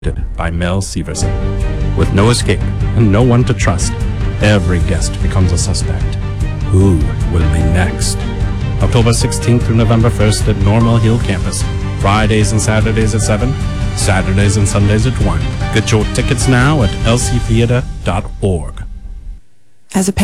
by Mel Severson. With no escape and no one to trust, every guest becomes a suspect. Who will be next? October 16th through November 1st at Normal Hill Campus. Fridays and Saturdays at 7, Saturdays and Sundays at 1. Get your tickets now at lctheater.org. As a